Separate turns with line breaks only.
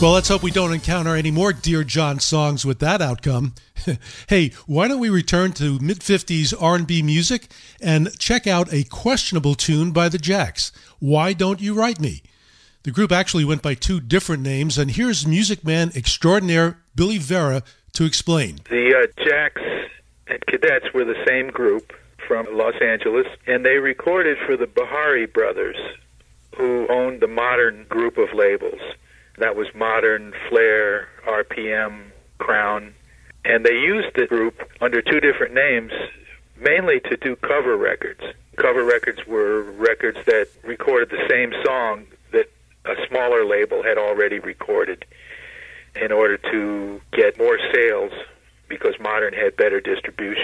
Well, let's hope we don't encounter any more Dear John songs with that outcome. Hey, why don't we return to mid-50s R&B music and check out a questionable tune by the Jacks, Why Don't You Write Me? The group actually went by two different names, and here's music man extraordinaire Billy Vera to explain.
The Jacks and Cadets were the same group from Los Angeles, and they recorded for the Bahari Brothers, who owned the Modern group of labels. That was Modern, Flair, RPM, Crown. And they used the group under two different names, mainly to do cover records. Cover records were records that recorded the same song that a smaller label had already recorded in order to get more sales because Modern had better distribution.